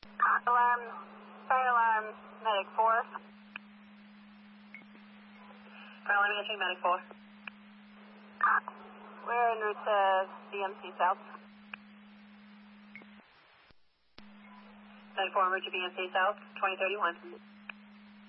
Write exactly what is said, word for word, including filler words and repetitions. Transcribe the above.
Alarm, fire alarm, medic four. Fire alarm, entering medic four. We're en route to D M C South. Medic four en route to B M C South, twenty thirty-one.